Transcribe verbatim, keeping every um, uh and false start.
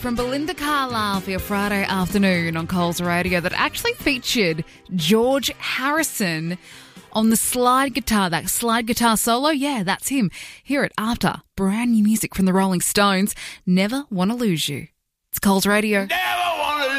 From Belinda Carlisle for your Friday afternoon on Coles Radio that actually featured George Harrison on the slide guitar. That slide guitar solo, yeah, that's him. Hear it after brand new music from the Rolling Stones. Never Want to Lose You. It's Coles Radio. Yeah!